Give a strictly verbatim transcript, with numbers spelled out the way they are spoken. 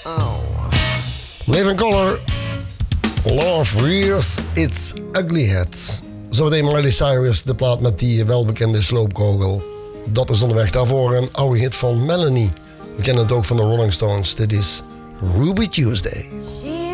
Living Color. Love Rears Its Ugly Head. Zometeen Miley Cyrus, de plaat met die welbekende sloopkogel. Dat is onderweg. Daarvoor een oude hit van Melanie. We kennen het ook van de Rolling Stones. Dit is Ruby Tuesday. She